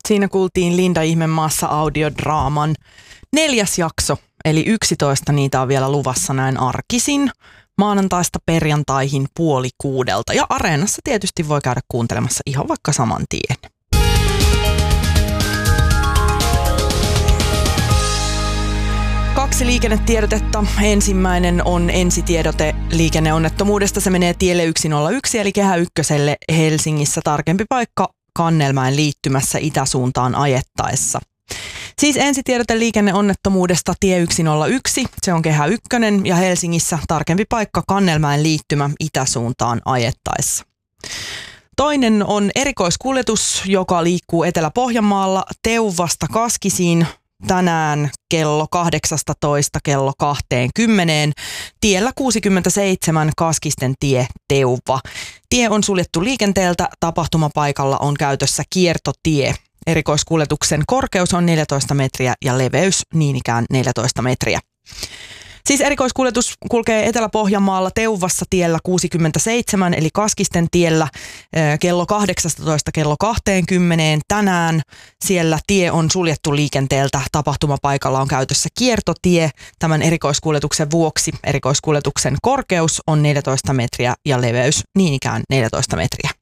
Siinä kuultiin Linda Ihmemaassa audiodraaman 4. jakso, eli 11 niitä on vielä luvassa näin arkisin, maanantaista perjantaihin 5:30. Ja Areenassa tietysti voi käydä kuuntelemassa ihan vaikka saman tien. Kaksi liikennetiedotetta. Ensimmäinen on ensitiedote liikenneonnettomuudesta. Se menee tielle 101 eli Kehä Ykköselle Helsingissä. Tarkempi paikka Kannelmäen liittymässä itäsuuntaan ajettaessa. Siis ensitiedote liikenneonnettomuudesta tie 101, se on Kehä Ykkönen ja Helsingissä tarkempi paikka Kannelmäen liittymä itäsuuntaan ajettaessa. Toinen on erikoiskuljetus, joka liikkuu Etelä-Pohjanmaalla Teuvasta Kaskisiin tänään kello 18 kello 20 tiellä 67 Kaskisten tie Teuva. Tie on suljettu liikenteeltä, tapahtumapaikalla on käytössä kiertotie. Erikoiskuljetuksen korkeus on 14 metriä ja leveys niin ikään 14 metriä. Siis erikoiskuljetus kulkee Etelä-Pohjanmaalla Teuvassa tiellä 67 eli Kaskisten tiellä kello 18 kello 20 tänään. Siellä tie on suljettu liikenteeltä, tapahtumapaikalla on käytössä kiertotie. Tämän erikoiskuljetuksen vuoksi erikoiskuljetuksen korkeus on 14 metriä ja leveys niin ikään 14 metriä.